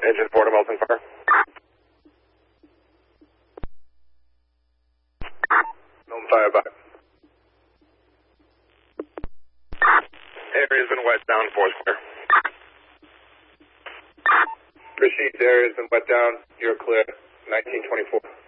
Engine 4 to Milton Fire. Milton Fire back. Area's been wet down, 4 square. Received, area's been wet down. You're clear. 1924.